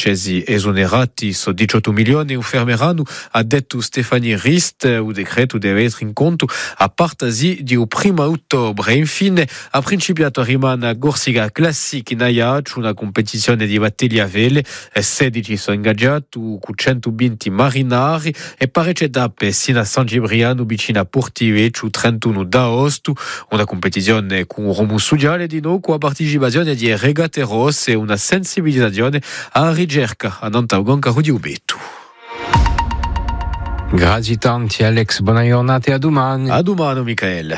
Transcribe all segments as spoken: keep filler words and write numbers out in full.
francesi esonerati so diciotto milioni o fermeranno, ha detto Stefani Rist. O decreto deve essere in conto a partasi di primo ottobre. Infine ha principiato a rimane Corsica Classic in Aiac, una competizione di battiglie a vele, sedici sono ingaggiati con centoventi marinari e parecchie tappe sino a San Gibriano vicino a Portivecchio trentuno d'agosto, una competizione con un romo studiale di nuovo con la partecipazione di regate rosse e una sensibilizzazione alla ricerca a Nantaugonca di Ubetu. Grazie tanti Alex, buona giornata e a domani. A domani Michael.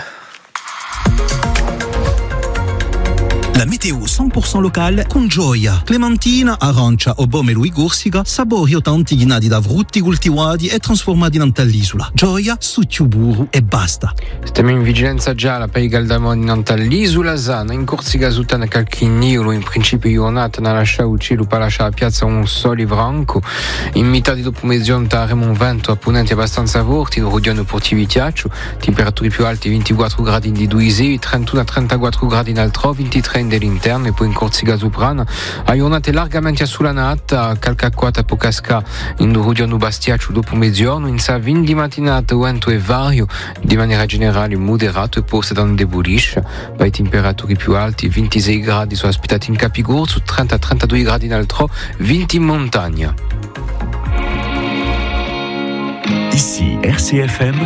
La meteo cent pour cent locale con gioia. Clementina, arancia o pomelo e Corsica, sapori o tanti ghinati da frutti coltivati e trasformati in all'isola. Gioia, succhio burro e basta. Stiamo in vigilanza gialla per i galdamoni in all'isola Sana, in Corsica Sutana Calchignolo, in principio giornata nella lascia uccilu per lasciare la piazza un sole franco. In metà di dopo mezzogiorno avremo un vento a ponente abbastanza forte, in rodiano Portivitiaccio, temperature più alte ventiquattro gradi in Duisei, trentuno a trentaquattro gradi in Altro, ventitré dell'interno e poi in Corsica Soprana a giornate largamente assolanata, calca quattro può cascare in Rudiano Bastiaccio dopo mezzogiorno, in Savin di mattinata vento è vario di maniera generale moderato e poi se da un debolisce per temperature più alte, ventisei gradi sono aspettati in Capigorzo, trenta a trentadue gradi in Altro, venti in montagna. Ici R C F M.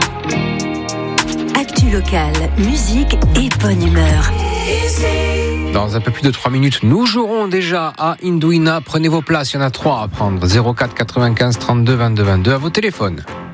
Actu locale, musique et bonne humeur. Dans un peu plus de trois minutes, nous jouerons déjà à Indouina. Prenez vos places, il y en a trois à prendre. zéro quatre quatre-vingt-quinze trente-deux vingt-deux vingt-deux à vos téléphones.